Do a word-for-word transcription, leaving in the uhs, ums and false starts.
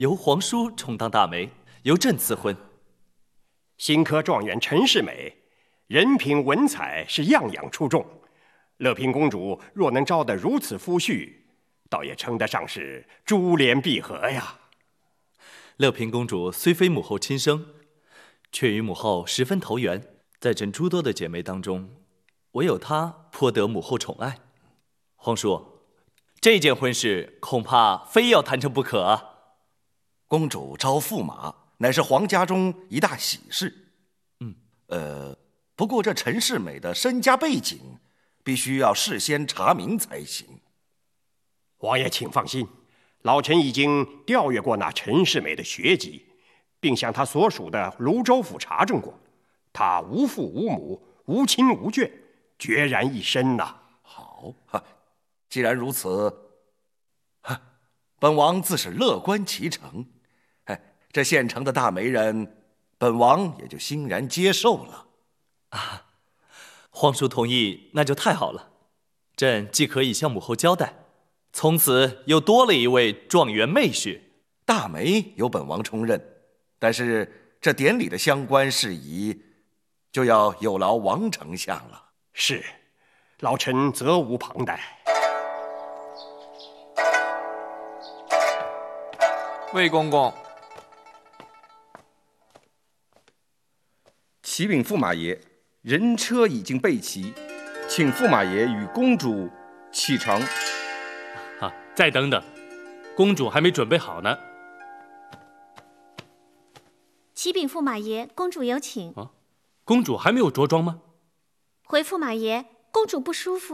由皇叔充当大媒，由朕赐婚。 新科状元陈世美，人品文采是样样出众。乐平公主若能招得如此夫婿，倒也称得上是珠联璧合呀。 乐平公主虽非母后亲生，却与母后十分投缘。在朕诸多的姐妹当中，唯有她颇得母后宠爱。皇叔，这件婚事恐怕非要谈成不可啊。 公主招驸马，乃是皇家中一大喜事。 嗯， 呃，不过这陈世美的身家背景，必须要事先查明才行。 王爷请放心，老臣已经调阅过那陈世美的学籍，并向他所属的泸州府查证过，他无父无母，无亲无眷，决然一身呐、啊。 好，既然如此，本王自是乐观其成。这现成的大媒人，本王也就欣然接受了。 啊，皇叔同意，那就太好了。朕既可以向母后交代，从此又多了一位状元妹婿。 大媒由本王充任，但是这典礼的相关事宜，就要有劳王丞相了。 是，老臣责无旁贷。 魏公公。 启禀驸马爷，人车已经备齐，请驸马爷与公主启程。 啊，再等等，公主还没准备好呢。 启禀驸马爷，公主有请。 啊，公主还没有着装吗？ 回驸马爷，公主不舒服。